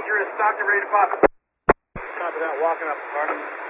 Roger is stocked and ready to pop. Copy that, walking up, Sergeant.